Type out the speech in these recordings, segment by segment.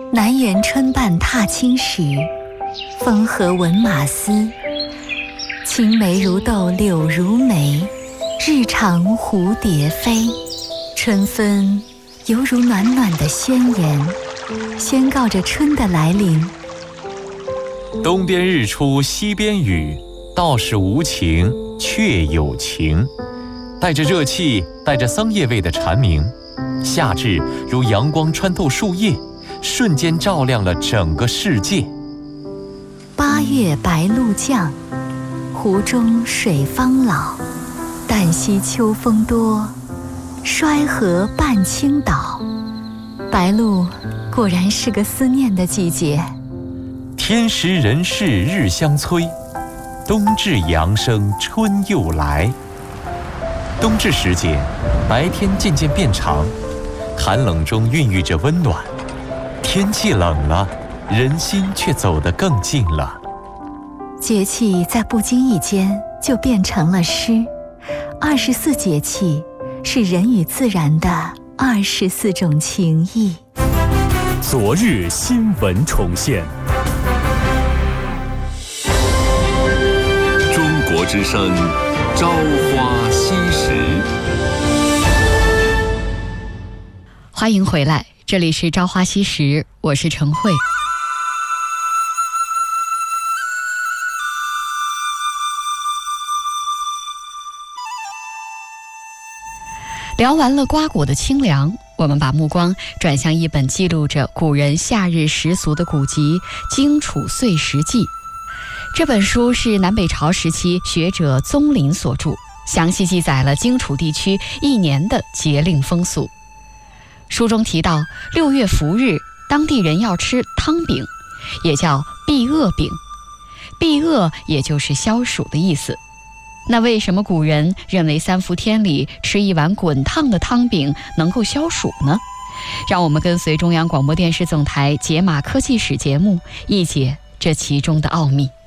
南园春半踏青时，风和闻马嘶。青梅如豆柳如眉，日长蝴蝶飞。春分犹如暖暖的宣言，宣告着春的来临。 东边日出西边雨，道是无晴却有晴。带着热气，带着桑叶味的蝉鸣，夏至如阳光穿透树叶，瞬间照亮了整个世界。 八月白露降，湖中水方老。旦夕秋风多，衰河半倾倒。白露果然是个思念的季节。 天时人事日相催，冬至阳生春又来。冬至时节，白天渐渐变长，寒冷中孕育着温暖。天气冷了，人心却走得更近了。 节气在不经意间就变成了诗。24节气是人与自然的24种情谊。 昨日新闻重现。 中国之声，朝花夕拾。 欢迎回来，这里是朝花夕拾，我是陈慧。聊完了瓜果的清凉，我们把目光转向一本记录着古人夏日习俗的古籍《荆楚岁时记》。这本书是南北朝时期学者宗麟所著，详细记载了荆楚地区一年的节令风俗。书中提到，6月伏日，当地人要吃汤饼，也叫避恶饼。避恶也就是消暑的意思。那为什么古人认为3伏天里吃一碗滚烫的汤饼能够消暑呢？让我们跟随中央广播电视总台解码科技史节目，一解这其中的奥秘。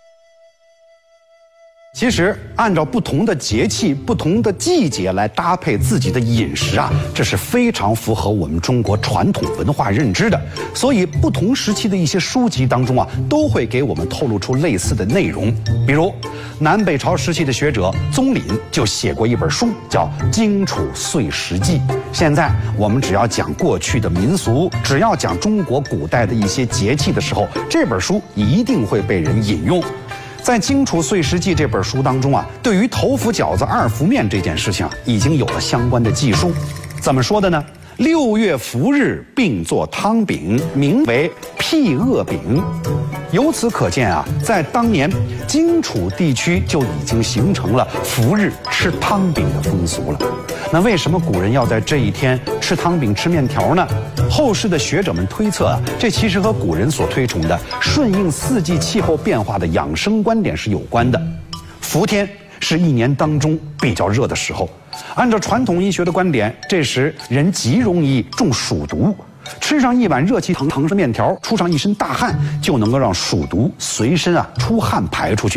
其实按照不同的节气、不同的季节来搭配自己的饮食啊，这是非常符合我们中国传统文化认知的。所以不同时期的一些书籍当中啊，都会给我们透露出类似的内容。比如南北朝时期的学者宗麟就写过一本书，叫《荆楚岁时记》。现在我们只要讲过去的民俗，只要讲中国古代的一些节气的时候，这本书一定会被人引用。在《荆楚岁时记》这本书当中啊，对于头伏饺子二伏面这件事情啊，已经有了相关的记述。怎么说的呢？6月伏日并作汤饼，名为辟恶饼。由此可见啊，在当年荆楚地区就已经形成了伏日吃汤饼的风俗了。那为什么古人要在这一天吃汤饼吃面条呢？后世的学者们推测啊，这其实和古人所推崇的顺应四季气候变化的养生观点是有关的。伏天是一年当中比较热的时候，按照传统医学的观点，这时人极容易中暑毒，吃上一碗热气腾腾的面条，出上一身大汗，就能够让暑毒随身出汗排出去。